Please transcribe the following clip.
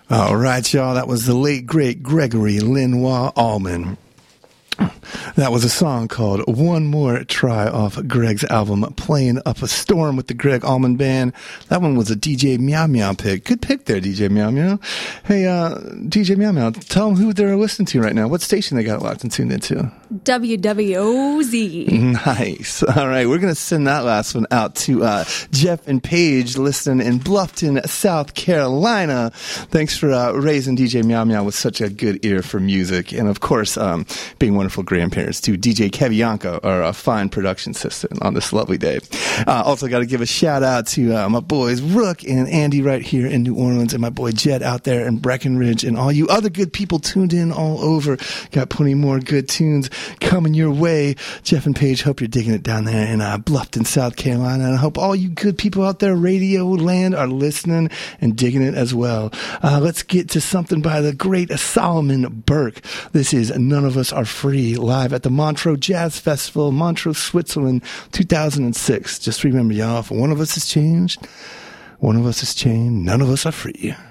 All right, y'all. That was the late, great Gregory Lenoir Allman. That was a song called One More Try off Greg's album, Playing Up a Storm with the Greg Allman Band. That one was a DJ Meow Meow pick. Good pick there, DJ Meow Meow. Hey, DJ Meow Meow, tell them who they're listening to right now. What station they got locked and tuned into? WWOZ. Nice. All right, we're going to send that last one out to Jeff and Paige listening in Bluffton, South Carolina. Thanks for raising DJ Meow Meow with such a good ear for music. And, of course, being wonderful grandparents to DJ Kevianko, our fine production assistant on this lovely day. Also got to give a shout out to my boys Rook and Andy right here in New Orleans, and my boy Jed out there in Breckenridge, and all you other good people tuned in all over. Got plenty more good tunes coming your way. Jeff and Paige, hope you're digging it down there in Bluffton, South Carolina, and I hope all you good people out there Radio Land are listening and digging it as well. Let's get to something by the great Solomon Burke. This is None of Us Are Free, live at the Montreux Jazz Festival, Montreux, Switzerland, 2006. Just remember, y'all, if one of us is changed, one of us is chained, none of us are free.